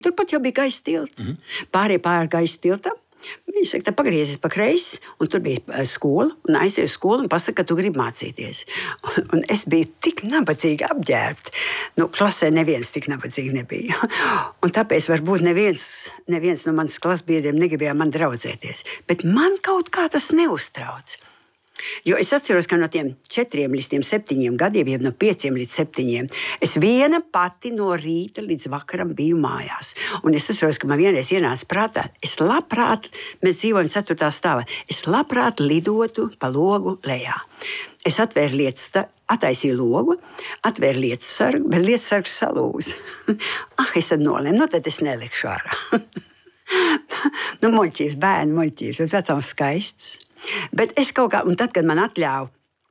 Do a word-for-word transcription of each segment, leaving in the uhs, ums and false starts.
Turpat jau bija gaisa tilts. Mm. Pārējie pāri gaisa tiltam. Viņi saka, tā pagriezies pa kreisi, un tur bija skola, un aizēju uz skolu un pasaka, ka tu gribi mācīties. Un, un es biju tik nabadzīgi apģērbta. Nu, klasē neviens tik nabadzīgi nebija. Un tāpēc varbūt neviens, neviens no manas klases biedriem negribēja man draudzēties. Bet man kaut kā tas neuztrauc. Jo es atceros, ka no tiem četriem līdz tiem septiņiem gadiem, jau no pieciem līdz septiņiem, es viena pati no rīta līdz vakaram biju mājās. Un es atceros, ka man vienreiz ienāca prātā, es labprāt, mēs dzīvojam ceturtā stāvā, es labprāt lidotu pa logu lejā. Es atvēru lietas, attaisīju logu, atvēru lietas sargu, bet lietas sargs salūza. Ah, es tad nolēmu, nu tad es nelikšu ārā. Nu, muļķības, bērni muļķības, tas vecām skaists. Bet es kaut kā, un tad, kad man atļāva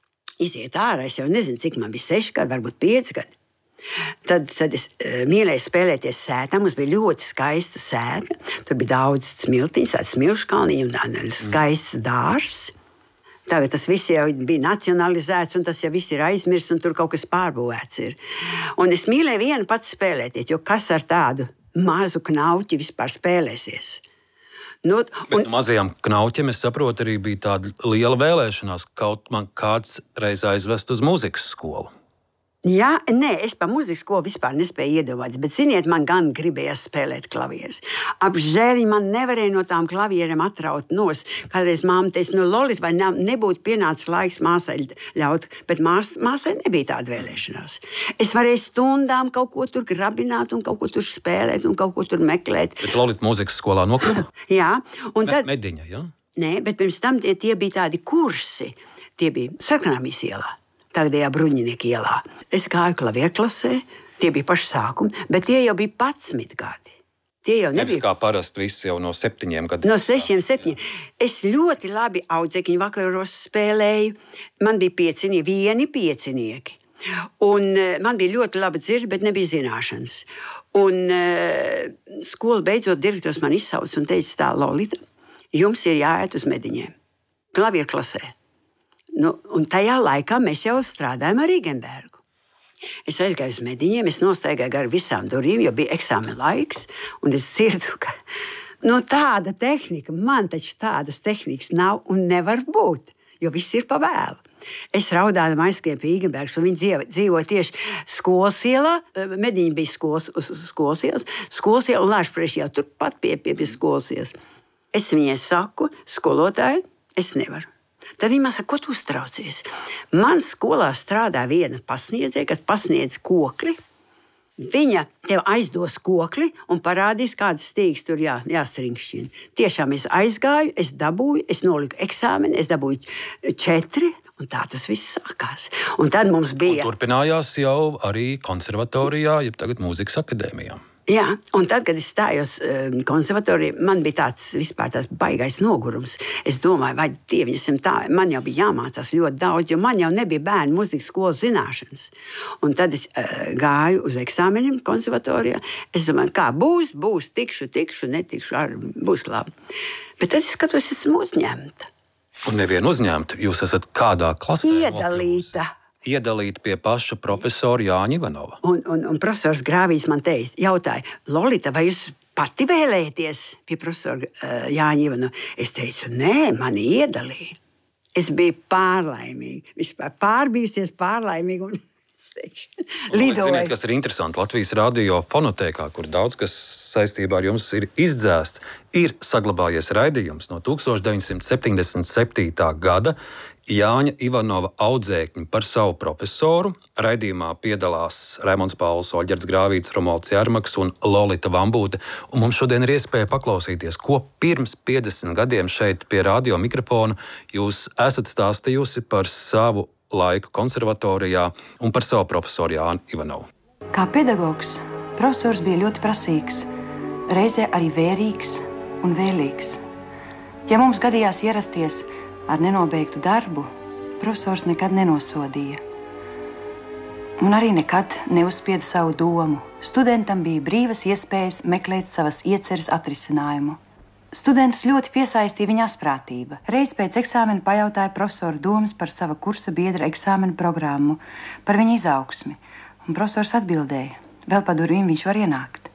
iziet ārā, es jau nezinu, cik man bija seši gadi, varbūt pieci gadi. Tad, tad es uh, mīlēju spēlēties sētā. Mums bija ļoti skaista sēta. Tur bija daudz smiltiņas, tāds smilšu kalniņu un mm. skaists dārs. Tagad tas viss jau bija nacionalizēts, un tas jau viss ir aizmirsts, un tur kaut kas pārbūvēts ir. Un es mīlēju vienu pats spēlēties, jo kas ar tādu mazu knauķi vispār spēlēsies? Nu, un... Bet mazajām knauķiem, es saprotu, arī bija tāda liela vēlēšanās, kaut man kāds reiz aizvest uz mūzikas skolu. Jā, nē, es pa mūzikas skolu vispār nespēju iedomāties, bet, ziniet, man gan gribējās spēlēt klavierus. Apžēliņ man nevarēja no tām klavieriem atraut nos. Kādreiz māma teica, nu, Lolita, vai ne, nebūtu pienācis laiks māsai ļaut, bet mās, māsai nebija tāda vēlēšanās. Es varēju stundām kaut ko tur grabināt un kaut ko tur spēlēt un kaut ko tur meklēt. Bet Lolita mūzikas skolā nokļuva? Jā. Un tad... Mediņa, jā? Nē, bet pirms tam tie, tie bija tādi kursi. Tie bija Sarkanāmijas ielā. Tagadējā Bruņinieku ielā. Es gāju klavierklasē, tie bija paši sākumi, bet tie jau bija padsmit gadi. Tie jau nebija... Nevis kā parasti viss jau no septiņiem gadiem. No sešiem, septiņiem. Es ļoti labi audzēkņu vakaros spēlēju. Man bija piecinieki, vieni piecinieki. Un man bija ļoti laba dzirde, bet nebija zināšanas. Un uh, skola beidzot direktors man izsauca un teica tā, Lolita, jums ir jāiet uz mediņiem. Klavierklasē. Nu, un tajā laikā mēs jau strādājām ar Rīgenbergu. Es aizgāju uz mediņiem, es nostaigāju gar visām durvīm, jo bija eksāmena laiks, un es dzirdu, ka nu, tāda tehnika, man taču tādas tehnikas nav un nevar būt, jo viss ir pa vēlu. Es raudādam aizskrēju pie Rīgenbergas, un viņi dzīvo, dzīvo tieši skolas ielā, mediņi bija skolas, uz skolas ielas, skolas ielā un Lāčplēša jau turpat pie, pie, pie skolas ielas. Es viņai saku, skolotāji, es nevaru. Tad viņa man saka, ko tu uztraucies? Man skolā strādā viena pasniedzēja, kas pasniedz kokli. Viņa tev aizdos kokli un parādīs, kādas stīgas tur jā, jāstrinkšķina. Tiešām es aizgāju, es dabūju, es noliku eksāmeni, es dabūju četri, un tā tas viss sākās. Un tad mums bija... Un turpinājās jau arī konservatorijā, jeb tagad mūzikas akadēmijā. Jā, un tad, kad es stājos um, konservatorijā, man bija tāds vispār tāds baigais nogurums. Es domāju, vai dieviņasim tā, man jau bija jāmācās ļoti daudz, jo man jau nebija bērnu mūzikas skolas zināšanas. Un tad es uh, gāju uz eksāmeniem konservatorijā. Es domāju, kā būs, būs, tikšu, tikšu, netikšu, ar, būs labi. Bet tad es skatos, esmu uzņemta. Un nevienu uzņemta, jūs esat kādā klasē? Iedalīta. Iedalīt pie paša profesora Jāņa Ivanova. Un, un, un profesors Grāvīs man teica, jautāja, Lolita, vai jūs pati vēlēties pie profesora uh, Jāņa Ivanova? Es teicu, nē, mani iedalīja. Es biju pārlaimīga, vispār pārbījusies pārlaimīga un lidoju. Ziniet, kas ir interesanti, Latvijas radio fonotēkā, kur daudz kas saistībā ar jums ir izdzēsts, ir saglabājies raidījums no tūkstoš deviņsimt septiņdesmit septītā gada, Jāņa Ivanova audzēkņi par savu profesoru. Raidījumā piedalās Raimonds Pauls, Oļģerts Grāvīts, Romualds Jārmaks un Lolita Vambūte. Un mums šodien ir iespēja paklausīties, ko pirms piecdesmit gadiem šeit pie radio mikrofona jūs esat stāstījusi par savu laiku konservatorijā un par savu profesoru Jāņu Ivanovu. Kā pedagogs, profesors bija ļoti prasīgs, reizē arī vērīgs un vēlīgs. Ja mums gadījās ierasties ar nenobeigtu darbu, profesors nekad nenosodīja. Un arī nekad neuzspieda savu domu. Studentam bija brīvas iespējas meklēt savas ieceres atrisinājumu. Studentus ļoti piesaistīja viņa asprātība. Reiz pēc eksāmena pajautāja profesoru domas par sava kursa biedra eksāmena programmu, par viņa izaugsmi. Un profesors atbildēja, vēl pa durvīm viņš var ienākt.